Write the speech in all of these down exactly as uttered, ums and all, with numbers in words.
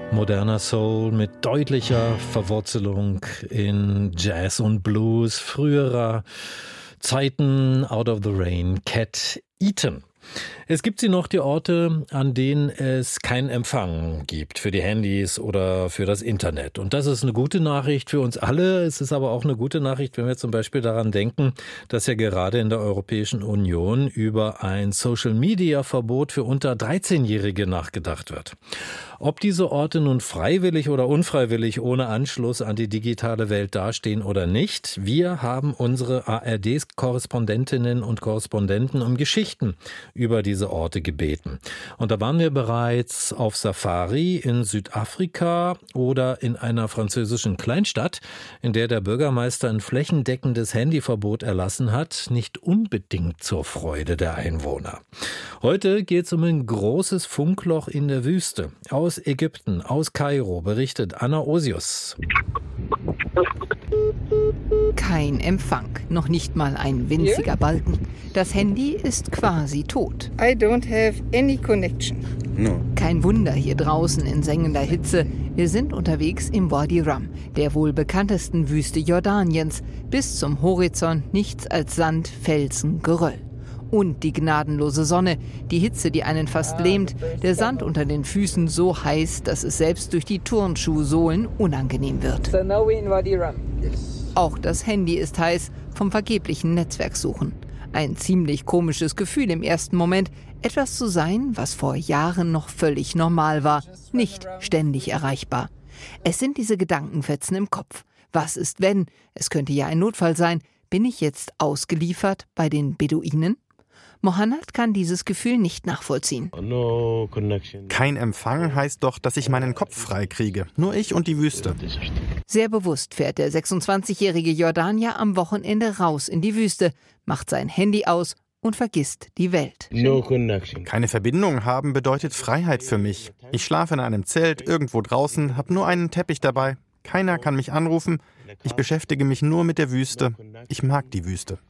Moderner Soul mit deutlicher Verwurzelung in Jazz und Blues früherer Zeiten. Out of the Rain, Cat Eaton. Es gibt sie noch, die Orte, an denen es keinen Empfang gibt für die Handys oder für das Internet. Und das ist eine gute Nachricht für uns alle. Es ist aber auch eine gute Nachricht, wenn wir zum Beispiel daran denken, dass ja gerade in der Europäischen Union über ein Social-Media-Verbot für unter dreizehnjährige nachgedacht wird. Ob diese Orte nun freiwillig oder unfreiwillig ohne Anschluss an die digitale Welt dastehen oder nicht, wir haben unsere A R D-Korrespondentinnen und Korrespondenten um Geschichten über diese Orte gebeten. Und da waren wir bereits auf Safari in Südafrika oder in einer französischen Kleinstadt, in der der Bürgermeister ein flächendeckendes Handyverbot erlassen hat, nicht unbedingt zur Freude der Einwohner. Heute geht es um ein großes Funkloch in der Wüste. Aus Ägypten, aus Kairo, berichtet Anna Osius. Kein Empfang, noch nicht mal ein winziger Balken. Das Handy ist quasi tot. I don't have any connection. No. Kein Wunder hier draußen in sengender Hitze. Wir sind unterwegs im Wadi Rum, der wohl bekanntesten Wüste Jordaniens. Bis zum Horizont nichts als Sand, Felsen, Geröll. Und die gnadenlose Sonne, die Hitze, die einen fast lähmt, der Sand unter den Füßen so heiß, dass es selbst durch die Turnschuhsohlen unangenehm wird. Auch das Handy ist heiß vom vergeblichen Netzwerksuchen. Ein ziemlich komisches Gefühl im ersten Moment, etwas zu sein, was vor Jahren noch völlig normal war, nicht ständig erreichbar. Es sind diese Gedankenfetzen im Kopf. Was ist wenn? Es könnte ja ein Notfall sein. Bin ich jetzt ausgeliefert bei den Beduinen? Mohammed kann dieses Gefühl nicht nachvollziehen. Kein Empfang heißt doch, dass ich meinen Kopf frei kriege. Nur ich und die Wüste. Sehr bewusst fährt der sechsundzwanzigjährige Jordanier am Wochenende raus in die Wüste, macht sein Handy aus und vergisst die Welt. Keine Verbindung haben bedeutet Freiheit für mich. Ich schlafe in einem Zelt irgendwo draußen, habe nur einen Teppich dabei. Keiner kann mich anrufen. Ich beschäftige mich nur mit der Wüste. Ich mag die Wüste.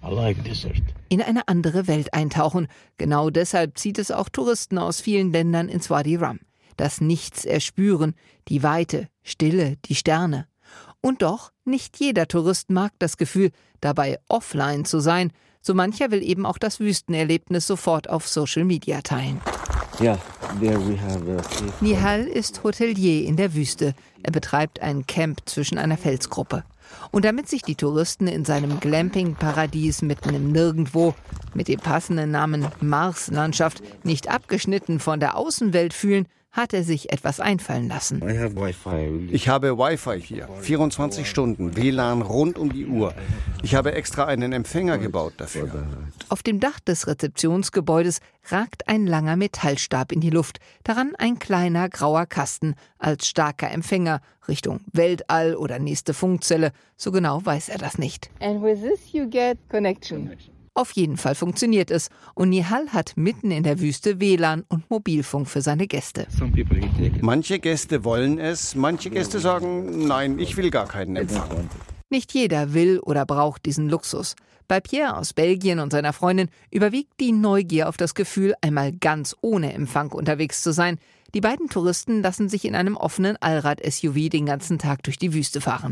In eine andere Welt eintauchen. Genau deshalb zieht es auch Touristen aus vielen Ländern ins Wadi Rum. Das Nichts erspüren, die Weite, Stille, die Sterne. Und doch, nicht jeder Tourist mag das Gefühl, dabei offline zu sein. So mancher will eben auch das Wüstenerlebnis sofort auf Social Media teilen. Yeah, there we have a... Nihal ist Hotelier in der Wüste. Er betreibt ein Camp zwischen einer Felsgruppe. Und damit sich die Touristen in seinem Glamping-Paradies mitten im Nirgendwo mit dem passenden Namen Mars-Landschaft nicht abgeschnitten von der Außenwelt fühlen, hat er sich etwas einfallen lassen. Ich habe Wi-Fi hier, vierundzwanzig Stunden, W L A N rund um die Uhr. Ich habe extra einen Empfänger gebaut dafür. Auf dem Dach des Rezeptionsgebäudes ragt ein langer Metallstab in die Luft, daran ein kleiner grauer Kasten als starker Empfänger Richtung Weltall oder nächste Funkzelle. So genau weiß er das nicht. And with this you get connection. Auf jeden Fall funktioniert es und Nihal hat mitten in der Wüste W L A N und Mobilfunk für seine Gäste. Manche Gäste wollen es, manche Gäste sagen, nein, ich will gar keinen Empfang. Nicht jeder will oder braucht diesen Luxus. Bei Pierre aus Belgien und seiner Freundin überwiegt die Neugier auf das Gefühl, einmal ganz ohne Empfang unterwegs zu sein. Die beiden Touristen lassen sich in einem offenen Allrad-S U V den ganzen Tag durch die Wüste fahren.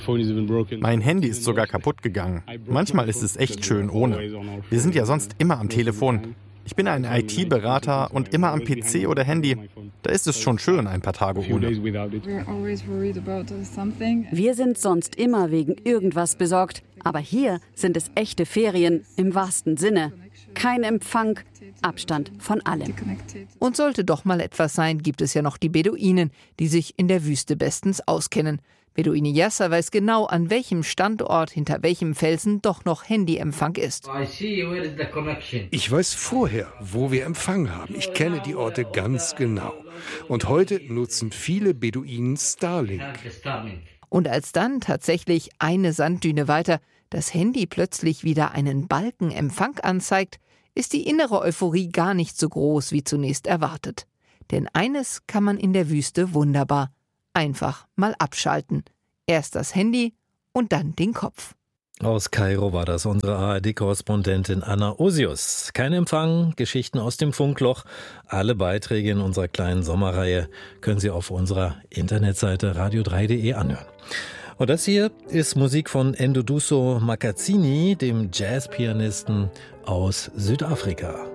Mein Handy ist sogar kaputt gegangen. Manchmal ist es echt schön ohne. Wir sind ja sonst immer am Telefon. Ich bin ein I T-Berater und immer am P C oder Handy. Da ist es schon schön, ein paar Tage ohne. Wir sind sonst immer wegen irgendwas besorgt. Aber hier sind es echte Ferien im wahrsten Sinne. Kein Empfang, Abstand von allem. Und sollte doch mal etwas sein, gibt es ja noch die Beduinen, die sich in der Wüste bestens auskennen. Beduine Yasser weiß genau, an welchem Standort hinter welchem Felsen doch noch Handyempfang ist. Ich weiß vorher, wo wir Empfang haben. Ich kenne die Orte ganz genau. Und heute nutzen viele Beduinen Starlink. Und als dann tatsächlich eine Sanddüne weiter das Handy plötzlich wieder einen Balkenempfang anzeigt, ist die innere Euphorie gar nicht so groß wie zunächst erwartet. Denn eines kann man in der Wüste wunderbar: einfach mal abschalten. Erst das Handy und dann den Kopf. Aus Kairo war das unsere A R D-Korrespondentin Anna Osius. Kein Empfang, Geschichten aus dem Funkloch. Alle Beiträge in unserer kleinen Sommerreihe können Sie auf unserer Internetseite radio drei punkt de anhören. Und das hier ist Musik von Nduduso Makatsini, dem Jazzpianisten aus Südafrika.